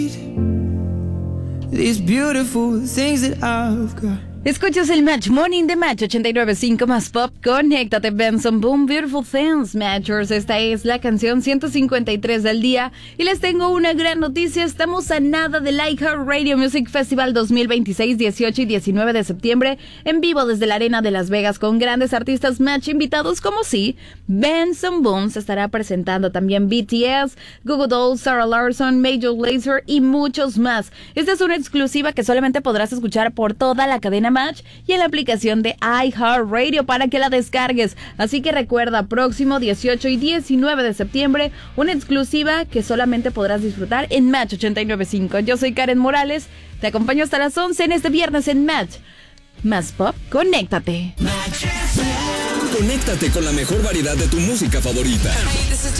These beautiful things that I've got. Escuchas el Match Morning de Match 89.5 más pop. Conéctate, Benson Boom, Beautiful Things, Matchers. Esta es la canción 153 del día. Y les tengo una gran noticia. Estamos a nada del iHeartRadio Music Festival 2026, 18 y 19 de septiembre, en vivo desde la Arena de Las Vegas, con grandes artistas Match invitados como sí. Benson Boom se estará presentando, también BTS, Google Dolls, Sarah Larson, Major Lazer y muchos más. Esta es una exclusiva que solamente podrás escuchar por toda la cadena Match y en la aplicación de iHeartRadio para que la descargues. Así que recuerda, próximo 18 y 19 de septiembre, una exclusiva que solamente podrás disfrutar en Match 89.5. Yo soy Karen Morales, te acompaño hasta las 11 en este viernes en Match más pop. Conéctate. Conéctate con la mejor variedad de tu música favorita. Hey, this is